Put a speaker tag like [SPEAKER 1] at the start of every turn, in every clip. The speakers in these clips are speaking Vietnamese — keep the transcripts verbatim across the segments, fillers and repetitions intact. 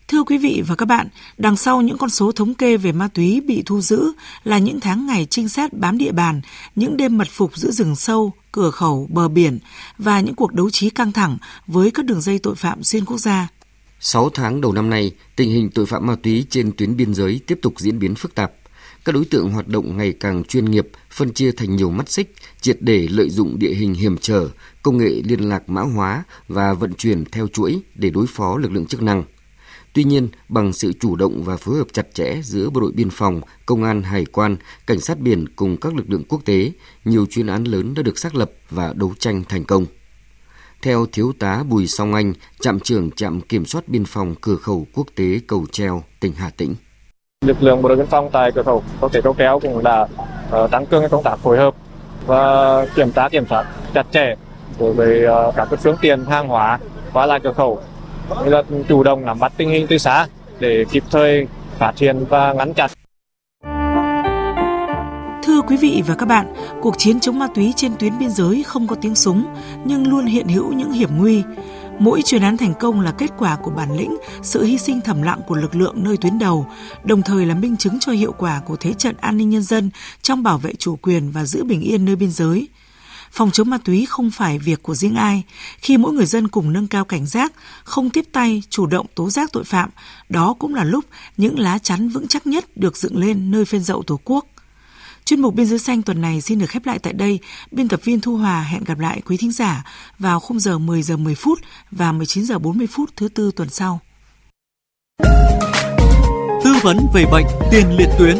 [SPEAKER 1] Thưa quý vị và các bạn, đằng sau những con số thống kê về ma túy bị thu giữ là những tháng ngày trinh sát bám địa bàn, những đêm mật phục giữa rừng sâu, cửa khẩu, bờ biển và những cuộc đấu trí căng thẳng với các đường dây tội phạm xuyên quốc gia.
[SPEAKER 2] Sáu tháng đầu năm nay, tình hình tội phạm ma túy trên tuyến biên giới tiếp tục diễn biến phức tạp. Các đối tượng hoạt động ngày càng chuyên nghiệp, phân chia thành nhiều mắt xích, triệt để lợi dụng địa hình hiểm trở, công nghệ liên lạc mã hóa và vận chuyển theo chuỗi để đối phó lực lượng chức năng. Tuy nhiên, bằng sự chủ động và phối hợp chặt chẽ giữa bộ đội biên phòng, công an, hải quan, cảnh sát biển cùng các lực lượng quốc tế, nhiều chuyên án lớn đã được xác lập và đấu tranh thành công. Theo Thiếu tá Bùi Song Anh, trạm trưởng trạm kiểm soát biên phòng cửa khẩu quốc tế Cầu Treo, tỉnh Hà Tĩnh.
[SPEAKER 3] Lực lượng bộ đội biên phòng tại cửa khẩu quốc tế Cầu Treo cũng đã uh, tăng cường công tác phối hợp và kiểm tra kiểm soát chặt chẽ đối với uh, các phương tiện hàng hóa qua lại cửa khẩu, như là chủ động nắm bắt tình hình từ xa để kịp thời phát hiện và ngăn chặn.
[SPEAKER 1] Thưa quý vị và các bạn, cuộc chiến chống ma túy trên tuyến biên giới không có tiếng súng nhưng luôn hiện hữu những hiểm nguy. Mỗi chuyên án thành công là kết quả của bản lĩnh, sự hy sinh thầm lặng của lực lượng nơi tuyến đầu, đồng thời là minh chứng cho hiệu quả của thế trận an ninh nhân dân trong bảo vệ chủ quyền và giữ bình yên nơi biên giới. Phòng chống ma túy không phải việc của riêng ai. Khi mỗi người dân cùng nâng cao cảnh giác, không tiếp tay, chủ động tố giác tội phạm, đó cũng là lúc những lá chắn vững chắc nhất được dựng lên nơi phên dậu Tổ quốc. Chuyên mục Biên giới xanh tuần này xin được khép lại tại đây. Biên tập viên Thu Hòa hẹn gặp lại quý thính giả vào khung giờ mười giờ mười phút và mười chín giờ bốn mươi phút thứ tư tuần sau.
[SPEAKER 4] Tư vấn về bệnh tiền liệt tuyến.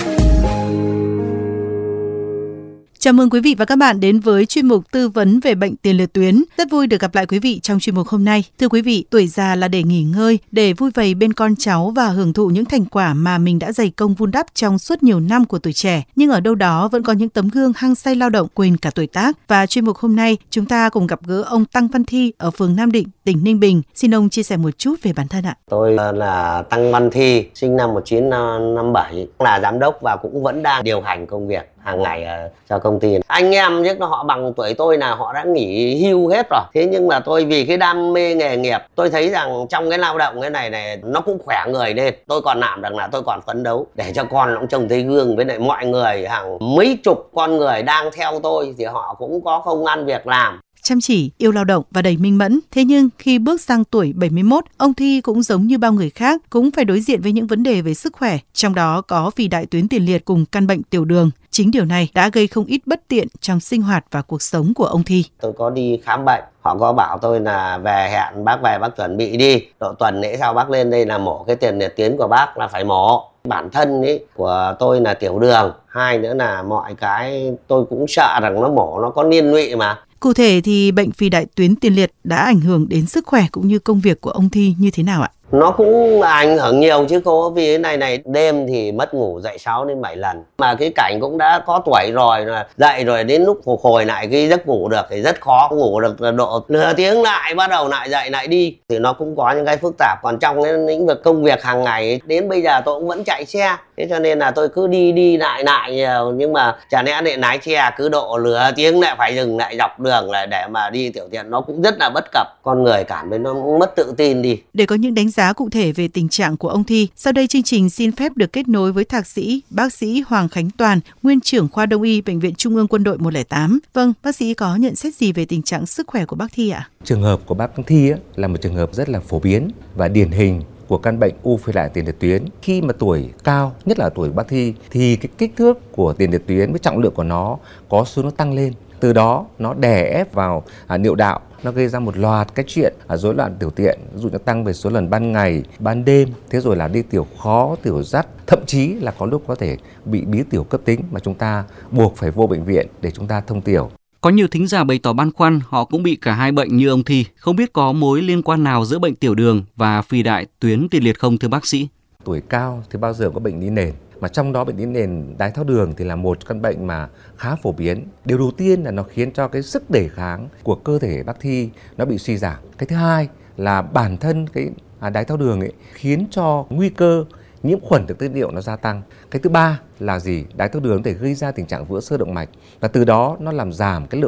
[SPEAKER 5] Chào mừng quý vị và các bạn đến với chuyên mục tư vấn về bệnh tiền liệt tuyến. Rất vui được gặp lại quý vị trong chuyên mục hôm nay. Thưa quý vị, tuổi già là để nghỉ ngơi, để vui vầy bên con cháu và hưởng thụ những thành quả mà mình đã dày công vun đắp trong suốt nhiều năm của tuổi trẻ. Nhưng ở đâu đó vẫn có những tấm gương hăng say lao động quên cả tuổi tác. Và chuyên mục hôm nay, chúng ta cùng gặp gỡ ông Tăng Văn Thi ở phường Nam Định, tỉnh Ninh Bình. Xin ông chia sẻ một chút về bản thân ạ.
[SPEAKER 6] Tôi là Tăng Văn Thi, sinh năm một nghìn chín trăm năm mươi bảy, là giám đốc và cũng vẫn đang điều hành công việc hàng ngày uh, cho công ty. Anh em chứ họ bằng tuổi tôi là họ đã nghỉ hưu hết rồi. Thế nhưng mà tôi vì cái đam mê nghề nghiệp, tôi thấy rằng trong cái lao động cái này này nó cũng khỏe người lên. Tôi còn làm rằng là tôi còn phấn đấu để cho con cũng trông thấy gương, với lại mọi người hàng mấy chục con người đang theo tôi thì họ cũng có công ăn việc làm.
[SPEAKER 5] Chăm chỉ, yêu lao động và đầy minh mẫn. Thế nhưng khi bước sang tuổi bảy mươi mốt, ông Thi cũng giống như bao người khác, cũng phải đối diện với những vấn đề về sức khỏe, trong đó có phì đại tuyến tiền liệt cùng căn bệnh tiểu đường. Chính điều này đã gây không ít bất tiện trong sinh hoạt và cuộc sống của ông Thi.
[SPEAKER 6] Tôi có đi khám bệnh, họ có bảo tôi là về hẹn bác về bác chuẩn bị đi. Độ tuần lễ sau bác lên đây là mổ cái tiền liệt tuyến của bác là phải mổ. Bản thân ấy của tôi là tiểu đường, hai nữa là mọi cái tôi cũng sợ rằng nó mổ nó có liên lụy mà.
[SPEAKER 5] Cụ thể thì bệnh phì đại tuyến tiền liệt đã ảnh hưởng đến sức khỏe cũng như công việc của ông Thi như thế nào ạ?
[SPEAKER 6] Nó cũng ảnh hưởng nhiều chứ cô, vì cái này này đêm thì mất ngủ dậy sáu đến bảy lần. Mà cái cảnh cũng đã có tuổi rồi, là dậy rồi đến lúc phục hồi lại cái giấc ngủ được thì rất khó ngủ được độ nửa tiếng lại bắt đầu lại dậy lại đi. Thì nó cũng có những cái phức tạp. Còn trong cái lĩnh vực công việc hàng ngày đến bây giờ tôi cũng vẫn chạy xe. Thế cho nên là tôi cứ đi đi lại lại nhiều. Nhưng mà chả lẽ để lái xe cứ độ nửa tiếng lại phải dừng lại dọc đường lại để mà đi tiểu tiện, nó cũng rất là bất cập. Con người cảm thấy nó mất tự tin đi.
[SPEAKER 5] Để có những đánh giá cụ thể về tình trạng của ông Thi, sau đây chương trình xin phép được kết nối với thạc sĩ bác sĩ Hoàng Khánh Toàn, nguyên trưởng khoa Đông y Bệnh viện Trung ương Quân đội một không tám. Vâng, bác sĩ có nhận xét gì về tình trạng sức khỏe của bác Thi ạ?
[SPEAKER 7] Trường hợp của bác Thi là một trường hợp rất là phổ biến và điển hình của căn bệnh u phì đại tiền liệt tuyến. Khi mà tuổi cao, nhất là tuổi bác Thi, thì cái kích thước của tiền liệt tuyến với trọng lượng của nó có xu hướng tăng lên. Từ đó nó đè ép vào à, niệu đạo, nó gây ra một loạt cái chuyện à, rối loạn tiểu tiện, ví dụ như tăng về số lần ban ngày, ban đêm, thế rồi là đi tiểu khó, tiểu dắt, thậm chí là có lúc có thể bị bí tiểu cấp tính mà chúng ta buộc phải vô bệnh viện để chúng ta thông tiểu.
[SPEAKER 4] Có nhiều thính giả bày tỏ băn khoăn họ cũng bị cả hai bệnh như ông Thi, không biết có mối liên quan nào giữa bệnh tiểu đường và phì đại tuyến tiền liệt không thưa bác sĩ?
[SPEAKER 7] Tuổi cao thì bao giờ có bệnh lý nền, mà trong đó bệnh lý nền đái tháo đường thì là một căn bệnh mà khá phổ biến. Điều đầu tiên là nó khiến cho cái sức đề kháng của cơ thể bác Thi nó bị suy giảm. Cái thứ hai là bản thân cái đái tháo đường ấy khiến cho nguy cơ nhiễm khuẩn được tiết niệu nó gia tăng. Cái thứ ba là gì? Đái tháo đường có thể gây ra tình trạng vữa xơ động mạch và từ đó nó làm giảm cái lượng